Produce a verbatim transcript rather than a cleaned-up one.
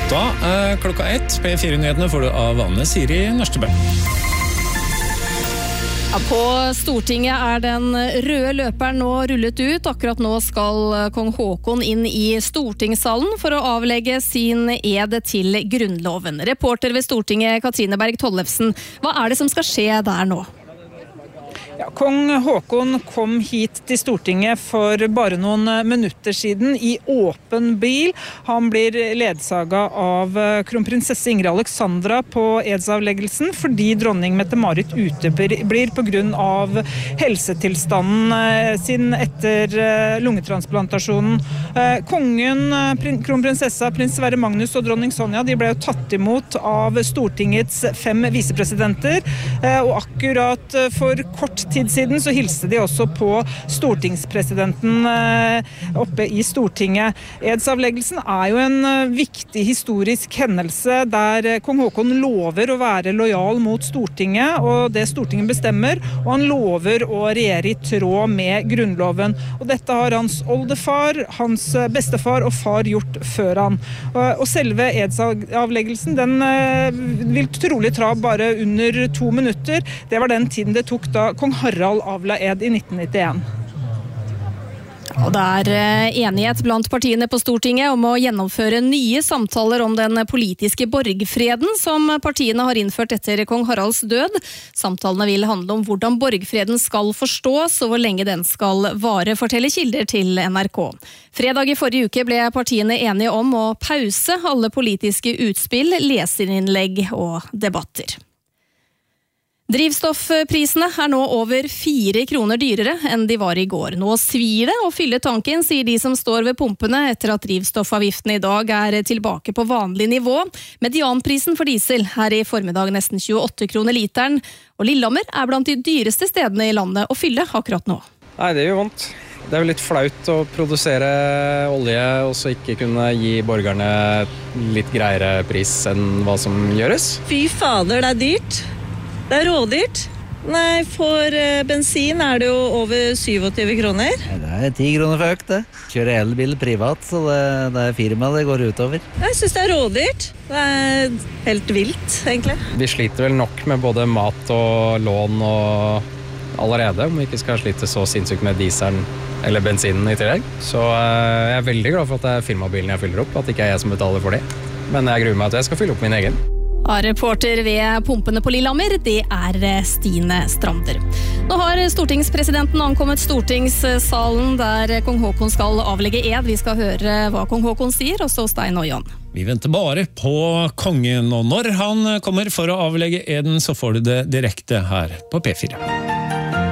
Da er klokka ett. P fire-nyhetene får du av Anne Siri Nørstebø. Ja, på Stortinget er den røde løperen nå rullet ut. Akkurat nå skal kong Håkon inn i stortingssalen for å avlegge sin ed til grunnloven. Reporter ved Stortinget, Katrine Berg Tollefsen, hva er det som skal skje der nå? Ja, kong Håkon kom hit til Stortinget for bare noen minutter siden i åpen bil. Han blir ledsaget av kronprinsesse Ingrid Alexandra på edsavleggelsen fordi dronning Mette-Marit uteblir på grunn av helsetilstanden sin etter lungetransplantasjonen. Kongen, kronprinsessa, prins Sverre Magnus og dronning Sonja, de ble jo tatt imot av Stortingets fem visepresidenter, og akkurat for kort tid siden så hilste de også på stortingspresidenten oppe i Stortinget. Edsavleggelsen er jo en viktig historisk hendelse der kong Håkon lover å være lojal mot Stortinget og det Stortinget bestemmer, og han lover å regjere i tråd med grunnloven. Og dette har hans oldefar, hans bestefar og far gjort før han. Og selve edsavleggelsen, den vil trolig ta bare under to minutter. Det var den tiden det tok da kong Harald avla ed i nitten nittien. Og det er enighet blant partiene på Stortinget om å gjennomføre nye samtaler om den politiske borgfreden som partiene har innført etter kong Haralds død. Samtalene vil handle om hvordan borgfreden skal forstås og hvor lenge den skal vare, forteller kilder til N R K. Fredag i forrige uke ble partiene enige om å pause alle politiske utspill, leserinnlegg og debatter. Drivstoffprisene er nå over fire kroner dyrere enn de var i går. Nå svir det å fylle tanken, sier de som står ved pumpene etter at drivstoffavgiften i dag er tilbake på vanlig nivå. Medianprisen for diesel er i formiddag nesten tjueåtte kroner literen, og Lillehammer er blant de dyreste stedene i landet å fylle akkurat nå. Nei, det gjør vondt. Det er jo litt flaut å produsere olje og så ikke kunne gi borgerne litt greiere pris enn hva som gjøres. Fy fader, det er dyrt. Det er rådyrt. Nei, for bensin er det jo over syvogtyve kroner. Det er ti kroner for høyt, det. Kjører elbil privat, så det, det er firmaet det går utover. Jeg synes det er rådyrt. Det er helt vilt, egentlig. Vi sliter vel nok med både mat og lån og allerede, om vi ikke skal slite så sinnssykt med dieselen eller bensinen i tillegg. Så jeg er veldig glad for at det er firmabilen jeg fyller opp, at det ikke er jeg som betaler for det. Men jeg gruer meg at jeg skal fylle opp min egen. Ja, reporter ved pumpene på Lillehammer, det er Stine Strander. Nå har stortingspresidenten ankommet stortingssalen der kong Håkon skal avlegge ed. Vi skal høre hva kong Håkon sier, og så Stein og Jan. Vi venter bare på kongen, og når han kommer for å avlegge eden, så får du det direkte her på P fire.